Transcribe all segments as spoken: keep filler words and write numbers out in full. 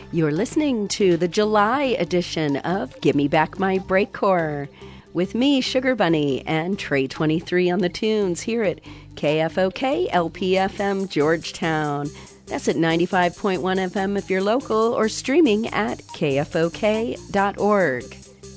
You're listening to the July edition of Gimme Back My Breakcore with me, Sugar Bunny, and Trey twenty-three on the tunes here at K F O K L P F M Georgetown. That's at ninety-five point one F M if you're local, or streaming at K F O K dot org.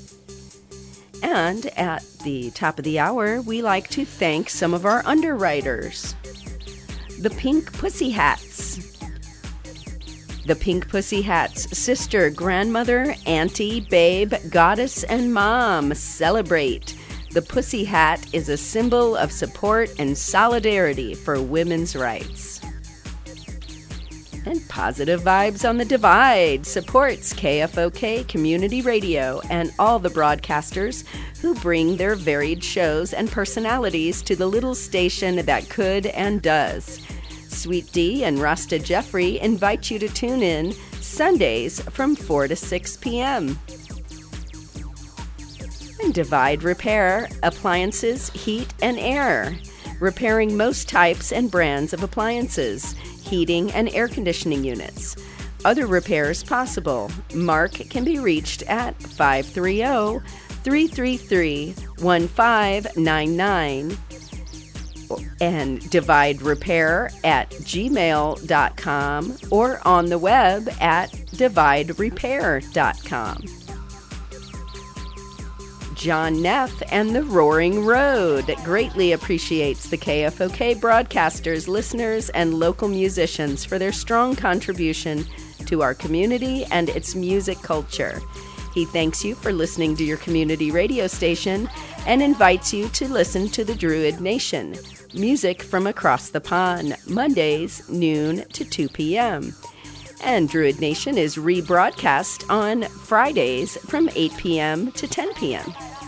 And at the top of the hour, we like to thank some of our underwriters. The Pink Pussy Hats. The Pink Pussy Hats, sister, grandmother, auntie, babe, goddess, and mom celebrate. The Pussy Hat is a symbol of support and solidarity for women's rights. And Positive Vibes on the Divide supports K F O K Community Radio and all the broadcasters who bring their varied shows and personalities to the little station that could and does. Sweet D and Rasta Jeffrey invite you to tune in Sundays from four to six p.m. And Divide Repair, appliances, heat, and air. Repairing most types and brands of appliances, heating, and air conditioning units. Other repairs possible. Mark can be reached at five three zero, three three three, one five nine nine. And Divide Repair at gmail dot com or on the web at divide repair dot com. John Neff and the Roaring Road greatly appreciates the K F O K broadcasters, listeners, and local musicians for their strong contribution to our community and its music culture. He thanks you for listening to your community radio station and invites you to listen to the Druid Nation. Music from across the pond, Mondays, noon to two p.m. And Druid Nation is rebroadcast on Fridays from eight p.m. to ten p.m.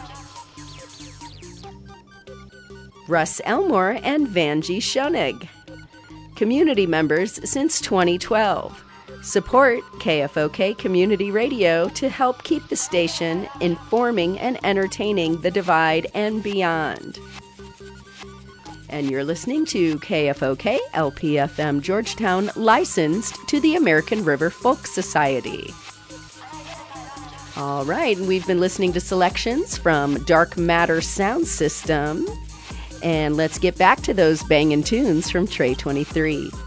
Russ Elmore and Vanjie Schoenig, community members since twenty twelve. Support K F O K Community Radio to help keep the station informing and entertaining the Divide and beyond. And you're listening to K F O K L P F M Georgetown, licensed to the American River Folk Society. All right, and we've been listening to selections from Dark Matter Sound System. And let's get back to those bangin' tunes from Trey twenty-three.